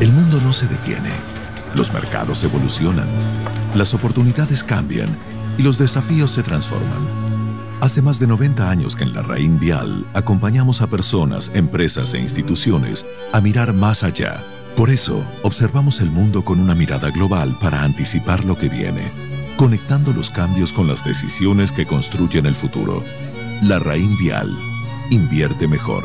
El mundo no se detiene. Los mercados evolucionan. Las oportunidades cambian y los desafíos se transforman. Hace más de 90 años que en Larraín Vial acompañamos a personas, empresas e instituciones a mirar más allá. Por eso, observamos el mundo con una mirada global para anticipar lo que viene, conectando los cambios con las decisiones que construyen el futuro. Larraín Vial. Invierte mejor.